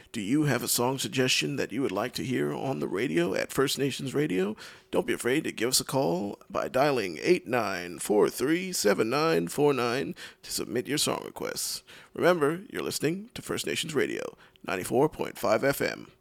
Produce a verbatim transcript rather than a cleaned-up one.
Do you have a song suggestion that you would like to hear on the radio at First Nations Radio? Don't be afraid to give us a call by dialing eight nine four three, seven nine four nine to submit your song requests. Remember, you're listening to First Nations Radio, ninety-four point five F M.